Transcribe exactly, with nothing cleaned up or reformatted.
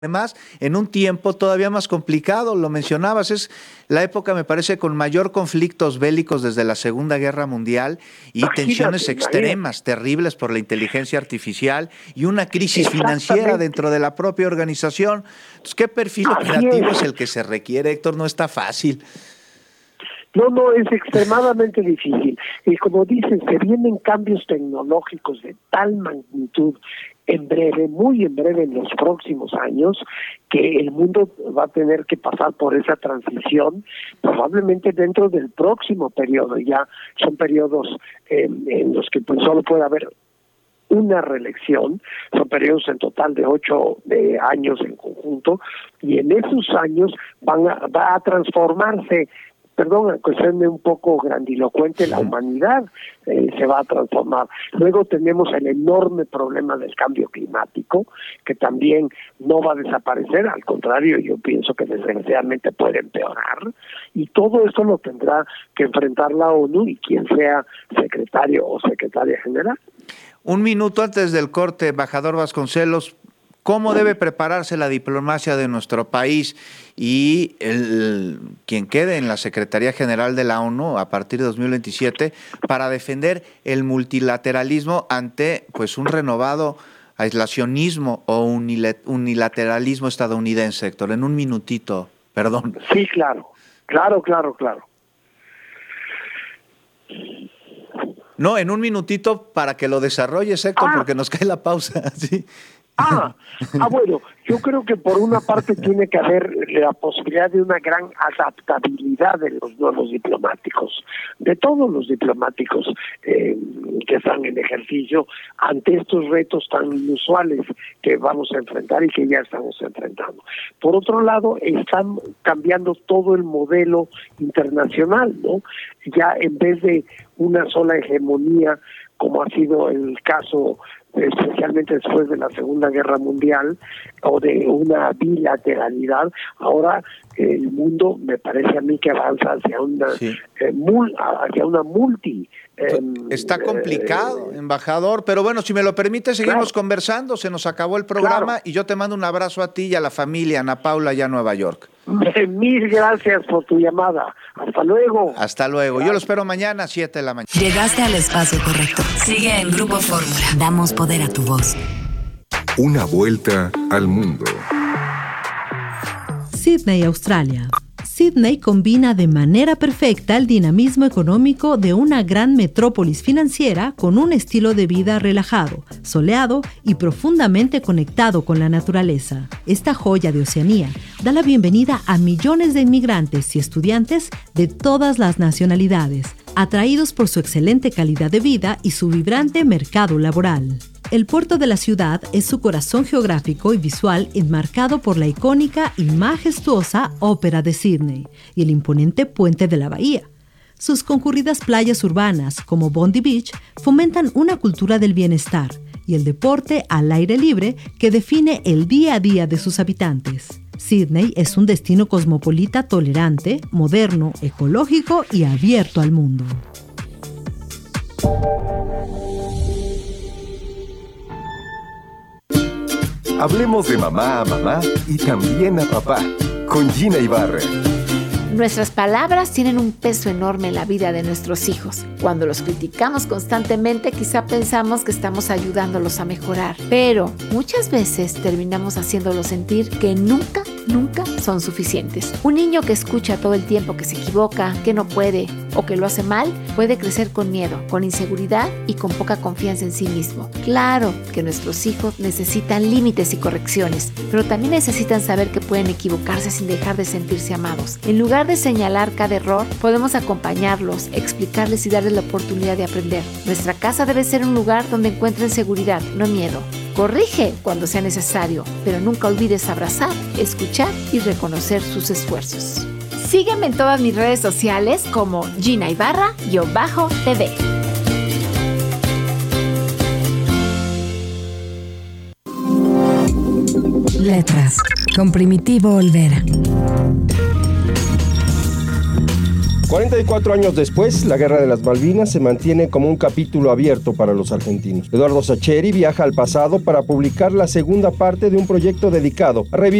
Además, en un tiempo todavía más complicado, lo mencionabas, es la época, me parece, con mayor conflictos bélicos desde la Segunda Guerra Mundial y Imagínate, tensiones imagínate. extremas, terribles por la inteligencia artificial y una crisis financiera dentro de la propia organización. Entonces, ¿qué perfil Así operativo es. es el que se requiere, Héctor? No está fácil. No, no, es extremadamente difícil. Y como dices, se vienen cambios tecnológicos de tal magnitud en breve, muy en breve en los próximos años, que el mundo va a tener que pasar por esa transición, probablemente dentro del próximo periodo. Ya son periodos eh, en los que pues solo puede haber una reelección, son periodos en total de ocho de años en conjunto, y en esos años van a, va a transformarse. Perdón, que suene un poco grandilocuente, la humanidad eh, se va a transformar. Luego tenemos el enorme problema del cambio climático, que también no va a desaparecer, al contrario, yo pienso que desgraciadamente puede empeorar, y todo esto lo tendrá que enfrentar la ONU y quien sea secretario o secretaria general. Un minuto antes del corte, embajador Vasconcelos, ¿cómo debe prepararse la diplomacia de nuestro país y el, quien quede en la Secretaría General de la ONU a partir de dos mil veintisiete para defender el multilateralismo ante pues un renovado aislacionismo o unilateralismo estadounidense, Héctor? En un minutito, perdón. Sí, claro, claro, claro, claro. No, en un minutito para que lo desarrolles, Héctor, Ah. porque nos cae la pausa. Sí. Ah, ah, bueno, yo creo que por una parte tiene que haber la posibilidad de una gran adaptabilidad de los nuevos diplomáticos, de todos los diplomáticos eh, que están en ejercicio ante estos retos tan inusuales que vamos a enfrentar y que ya estamos enfrentando. Por otro lado, están cambiando todo el modelo internacional, ¿no? Ya en vez de una sola hegemonía, como ha sido el caso especialmente después de la Segunda Guerra Mundial, o de una bilateralidad, ahora el mundo me parece a mí que avanza hacia una Sí. eh, mul, hacia una multi. Eh, Está complicado, eh, embajador, pero bueno, si me lo permite, seguimos claro. conversando, se nos acabó el programa Claro. y yo te mando un abrazo a ti y a la familia, Ana Paula, allá en Nueva York. Mil gracias por tu llamada. Hasta luego. Hasta luego. Gracias. Yo lo espero mañana a siete de la mañana. Llegaste al espacio correcto. Sigue en Grupo Fórmula. Damos poder a tu voz. Una vuelta al mundo. Sydney, Australia. Sydney combina de manera perfecta el dinamismo económico de una gran metrópolis financiera con un estilo de vida relajado, soleado y profundamente conectado con la naturaleza. Esta joya de Oceanía da la bienvenida a millones de inmigrantes y estudiantes de todas las nacionalidades, atraídos por su excelente calidad de vida y su vibrante mercado laboral. El puerto de la ciudad es su corazón geográfico y visual enmarcado por la icónica y majestuosa Ópera de Sydney y el imponente puente de la bahía. Sus concurridas playas urbanas, como Bondi Beach, fomentan una cultura del bienestar y el deporte al aire libre que define el día a día de sus habitantes. Sydney es un destino cosmopolita tolerante, moderno, ecológico y abierto al mundo. Hablemos de mamá a mamá y también a papá, con Gina Ibarra. Nuestras palabras tienen un peso enorme en la vida de nuestros hijos. Cuando los criticamos constantemente, quizá pensamos que estamos ayudándolos a mejorar, pero muchas veces terminamos haciéndolos sentir que nunca, nunca son suficientes. Un niño que escucha todo el tiempo que se equivoca, que no puede o que lo hace mal, puede crecer con miedo, con inseguridad y con poca confianza en sí mismo. Claro que nuestros hijos necesitan límites y correcciones, pero también necesitan saber que pueden equivocarse sin dejar de sentirse amados. En lugar de señalar cada error, podemos acompañarlos, explicarles y darles la oportunidad de aprender. Nuestra casa debe ser un lugar donde encuentren seguridad, no miedo. Corrige cuando sea necesario, pero nunca olvides abrazar, escuchar y reconocer sus esfuerzos. Sígueme en todas mis redes sociales como Gina Ibarra-T V. Letras, con Primitivo Olvera. cuarenta y cuatro años después, la Guerra de las Malvinas se mantiene como un capítulo abierto para los argentinos. Eduardo Sacheri viaja al pasado para publicar la segunda parte de un proyecto dedicado a revivir